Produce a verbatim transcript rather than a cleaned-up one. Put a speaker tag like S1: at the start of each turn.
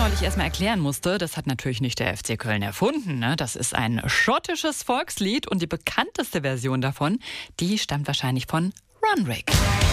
S1: neulich erstmal erklären musste, das hat natürlich nicht der F C Köln erfunden. Ne? Das ist ein schottisches Volkslied und die bekannteste Version davon, die stammt wahrscheinlich von Runrig.